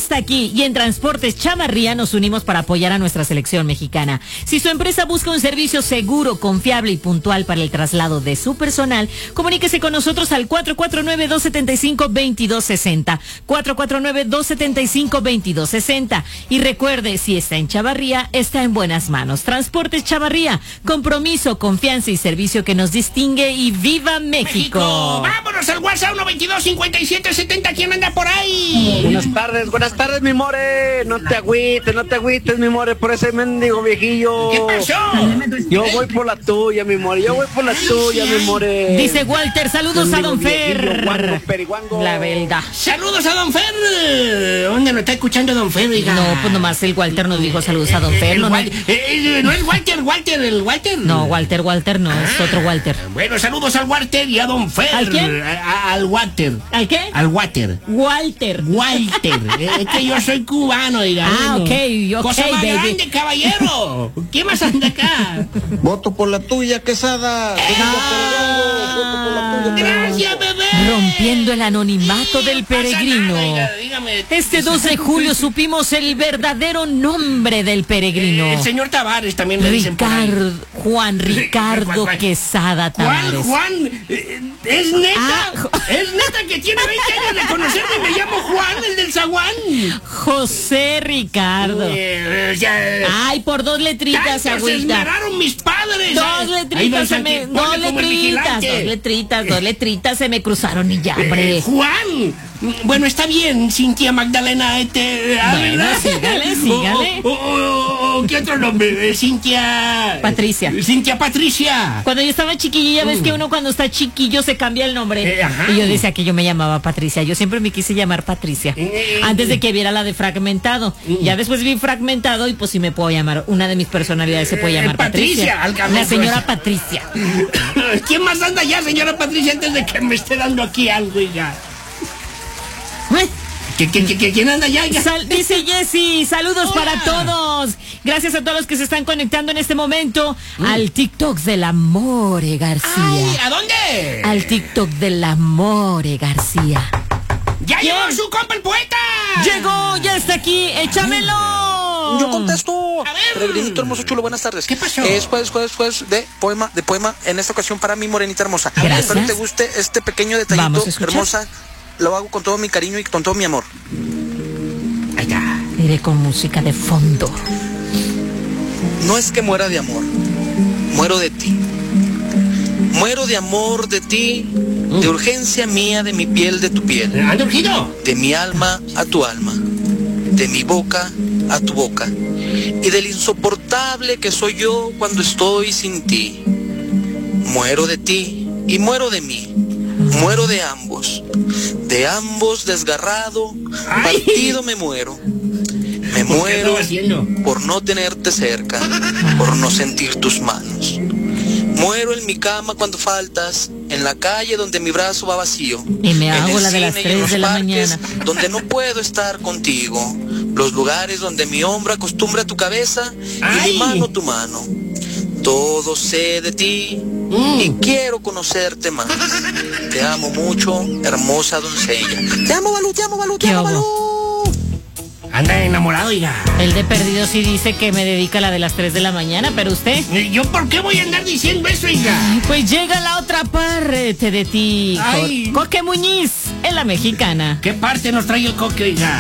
está aquí y en Transportes Chavarría nos unimos para apoyar a nuestra selección mexicana. Si su empresa busca un servicio seguro, confiable y puntual para el traslado de su personal, comuníquese con nosotros al 449-275-2260. 449-275-2260. Y recuerde, si está en Chavarría, está en buenas manos. Transportes Chavarría, compromiso, confianza y servicio que nos distingue. Y ¡viva México! ¡Vámonos al WhatsApp 122-5770! ¿Quién anda por ahí? Buenas tardes, mi more. No te agüites, mi more, por ese mendigo viejillo. ¿Qué pasó? Yo voy por la tuya, mi more. Mi more. Dice Walter, saludos a Don Fer. Periguango. La verdad. Saludos a Don Fer. ¿Dónde nos está escuchando Don Fer, hija? No, pues nomás el Walter nos dijo saludos a Don Fer. ¿No es Walter, el Walter? No, Walter no, es otro Walter. Bueno, saludos al Walter y a Don Fer. ¿Al quién? Al Walter. ¿Al qué? Al Walter. Walter. Es que yo soy cubano, diga. Ok, Cosa más baby. grande, caballero. ¿Qué más anda acá? Voto por la tuya, Quesada. Gracias, bebé. Rompiendo el anonimato del peregrino. Dígame. Este 2 de julio supimos el verdadero nombre del peregrino. El señor Tavares también me dicen por ahí. Juan Ricardo ¿Cuál? Quesada Tavares. Juan, es neta. Es neta que tiene 20 años de conocerme y me llamo Juan, el del zaguán. José Ricardo. Ay, por 2 letritas, Se agüita. esmeraron mis padres. 2 letritas dos letritas se me cruzaron y ya, hombre. Juan. Bueno, está bien, Cintia Magdalena. Bueno, sígale. ¿Qué otro nombre? Cintia Patricia. Cintia Patricia. Cuando yo estaba chiquilla, ves que uno cuando está chiquillo se cambia el nombre. Ajá. Y yo decía que yo me llamaba Patricia. Yo siempre me quise llamar Patricia. Antes de que viera la de Fragmentado. Ya después vi Fragmentado y pues sí me puedo llamar. Una de mis personalidades se puede llamar Patricia. La señora Patricia. ¿Quién más anda allá, señora Patricia, antes de que me esté dando aquí algo, hija? ¿Quién anda allá? Dice Jessy, saludos para todos. Gracias a todos los que se están conectando en este momento al TikTok del Amore García. Ay, ¿a dónde? Al TikTok del Amore García. ¡Ya llegó su compa el poeta! ¡Llegó! ¡Ya está aquí! ¡Échamelo! Yo contesto. A ver. Peregrinito hermoso, chulo, buenas tardes. ¿Qué pasó? Es jueves de poema, en esta ocasión para mi morenita hermosa. Gracias. Espero te guste este pequeño detallito, Vamos a escuchar. hermosa. Lo hago con todo mi cariño y con todo mi amor. Ahí está. Iré con música de fondo. No es que muera de amor, muero de ti. Muero de amor de ti, de urgencia mía, de mi piel, de tu piel. ¿Anda urgido? De mi alma a tu alma, de mi boca a tu boca, y del insoportable que soy yo cuando estoy sin ti. Muero de ti y muero de mí, muero de ambos desgarrado, partido me muero. Me muero por no tenerte cerca, por no sentir tus manos. Muero en mi cama cuando faltas, en la calle donde mi brazo va vacío. Y me hago en el la de las cine y en 3 los de la parques mañana. donde no puedo estar contigo. Los lugares donde mi hombro acostumbra tu cabeza y mi mano tu mano. Todo sé de ti y quiero conocerte más. Te amo mucho, hermosa doncella. Te amo, Balú, te amo, Balú, te amo, Balú. Anda enamorado, hija. El de perdido sí dice que me dedica a la de las 3 de la mañana, pero usted... ¿Yo por qué voy a andar diciendo eso, hija? Pues llega la otra parte de ti, Ay. Coque Muñiz, en la mexicana. ¿Qué parte nos trae el Coque, hija?